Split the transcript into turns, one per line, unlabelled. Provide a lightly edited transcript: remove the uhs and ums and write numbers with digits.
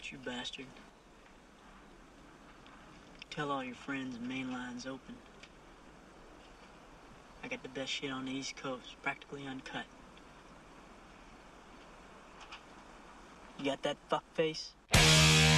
out, you bastard. Tell all your friends main line's open. I got the best shit on the East Coast, practically uncut. You got that fuck face?